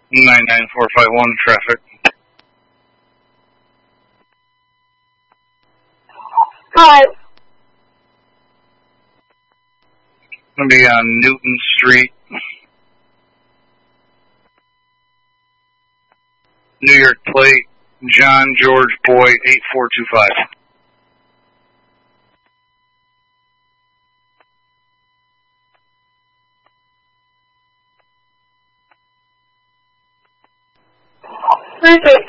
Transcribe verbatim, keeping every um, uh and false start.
nine nine four five one traffic. Hi. Gonna be on Newton Street, New York plate, John George Boyd, eight four two five. Perfect.